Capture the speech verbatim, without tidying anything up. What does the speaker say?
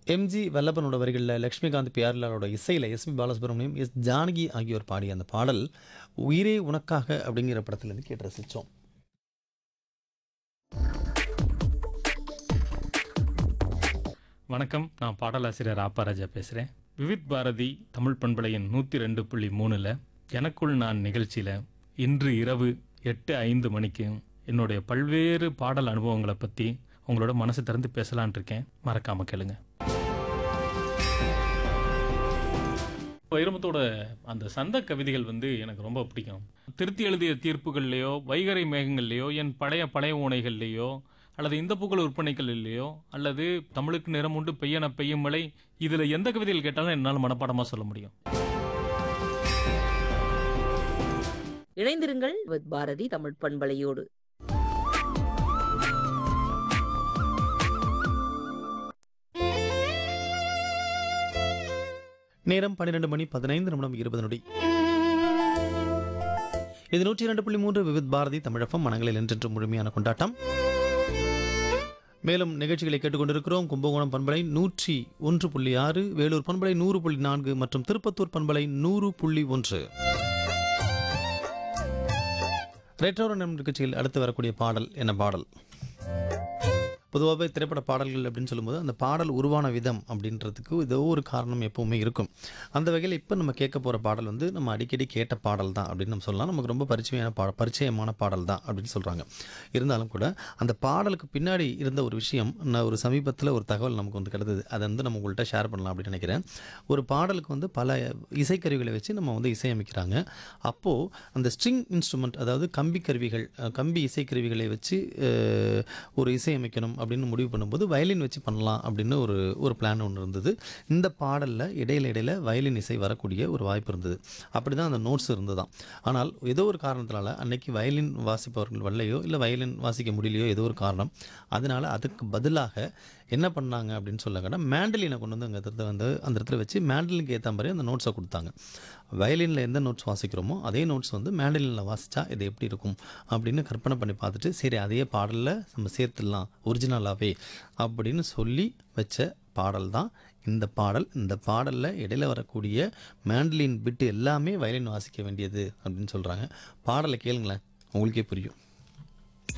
MG வல்லபனோட வரிகளில் லக்ஷ்மிகாந்த் பியார்லாலோட இசையில் SP Balasubramaniam, S Janaki ஆகியோர் பாடிய அந்த பாடல் உயிரே உனக்காக அப்படிங்கிற படத்துலேருந்து கேட்டு ரசித்தோம். வணக்கம், நான் பாடலாசிரியர் ஆப்பாராஜா பேசுகிறேன். விவித் பாரதி தமிழ் பண்பலையின் நூற்றி ரெண்டு புள்ளி மூணில் எனக்குள் நான் நிகழ்ச்சியில் இன்று இரவு எட்டு ஐந்து மணிக்கு என்னுடைய பல்வேறு பாடல் அனுபவங்களை பற்றி உங்களோட மனசு திறந்து பேசலான் இருக்கேன். மறக்காமல் கேளுங்க. வைரமுத்தோட அந்த சந்த கவிதைகள் வந்து எனக்கு ரொம்ப பிடிக்கும். திருத்தி எழுதிய தீர்ப்புகள்லையோ, வைகறை மேகங்கள்லையோ, என் பழைய பழைய ஓனைகள்லையோ, அல்லது இந்த புகழ் விற்பனைகள் இல்லையோ, அல்லது தமிழுக்கு நிறம் உண்டு பெய்யன பெய்யும் மழை, இதில் எந்த கவிதைகள் கேட்டாலும் என்னால் மனப்பாடமாக சொல்ல முடியும். இணைந்திருங்கள் வித் பாரதி தமிழ் பண்பலையோடு. நேரம் பன்னிரெண்டு மணி பதினைந்து நிமிடம் இருபது நொடி. இது நூற்றி இரண்டு புள்ளி மூன்று விவித் பாரதி தமிழகம். மனங்களில் என்றென்று முழுமையான கொண்டாட்டம். மேலும் நிகழ்ச்சிகளை கேட்டுக்கொண்டிருக்கிறோம். கும்பகோணம் பண்பலை நூற்றி ஒன்று புள்ளி ஆறு, வேலூர் பண்பலை நூறு புள்ளி நான்கு மற்றும் திருப்பத்தூர் பண்பலை நூறு புள்ளி ஒன்று. ரெட்ரோ நிகழ்ச்சியில் அடுத்து வரக்கூடிய பாடல் என்ன பாடல்? பொதுவாகவே திரைப்பட பாடல்கள் அப்படின்னு சொல்லும்போது அந்த பாடல் உருவான விதம் அப்படின்றதுக்கு ஏதோ ஒரு காரணம் எப்போவுமே இருக்கும். அந்த வகையில் இப்போ நம்ம கேட்க போகிற பாடல் வந்து நம்ம அடிக்கடி கேட்ட பாடல் தான் அப்படின்னு நம்ம சொல்லலாம். நமக்கு ரொம்ப பரிச்சயமான பா பரிச்சயமான பாடல் தான் அப்படின்னு சொல்கிறாங்க. இருந்தாலும் கூட அந்த பாடலுக்கு பின்னாடி இருந்த ஒரு விஷயம், நான் ஒரு சமீபத்தில் ஒரு தகவல் நமக்கு வந்து கிடைத்தது. அதை வந்து நம்ம உங்கள்கிட்ட ஷேர் பண்ணலாம் அப்படின்னு நினைக்கிறேன். ஒரு பாடலுக்கு வந்து பல இசைக்கருவிகளை வச்சு நம்ம வந்து இசையமைக்கிறாங்க. அப்போது அந்த ஸ்ட்ரிங் இன்ஸ்ட்ருமெண்ட், அதாவது கம்பி கருவிகள், கம்பி இசைக்கருவிகளை வச்சு ஒரு இசையமைக்கணும் அப்படின்னு முடிவு பண்ணும்போது வயலின் வச்சு பண்ணலாம் அப்படின்னு ஒரு ஒரு பிளான் ஒன்று இருந்தது. இந்த பாடலில் இடையில இடையில வயலின் இசை வரக்கூடிய ஒரு வாய்ப்பு இருந்தது. அப்படி தான் அந்த நோட்ஸ் இருந்ததுதான். ஆனால் ஏதோ ஒரு காரணத்தினால அன்னைக்கு வயலின் வாசிப்பவர்கள் வரலையோ, இல்லை வயலின் வாசிக்க முடியலையோ, ஏதோ ஒரு காரணம். அதனால் அதுக்கு பதிலாக என்ன பண்ணாங்க அப்படின்னு சொல்லாங்கன்னா, மேண்டலினை கொண்டு வந்து அங்கே இடத்துல வந்து அந்த இடத்துல வச்சு மேண்டலினுக்கு ஏற்ற மாதிரி அந்த நோட்ஸை கொடுத்தாங்க. வயலினில் எந்த நோட்ஸ் வாசிக்கிறோமோ அதே நோட்ஸ் வந்து மேண்டலினில் வாசித்தா இது எப்படி இருக்கும் அப்படின்னு கற்பனை பண்ணி பார்த்துட்டு, சரி அதே பாடலில் நம்ம சேர்த்துடலாம் ஒரிஜினலாகவே அப்படின்னு சொல்லி வச்ச பாடல் தான் இந்த பாடல். இந்த பாடலில் இடையில வரக்கூடிய மேண்டலின் பிட்டு எல்லாமே வயலின் வாசிக்க வேண்டியது அப்படின்னு சொல்கிறாங்க. பாடலை கேளுங்களேன், உங்களுக்கே புரியும்.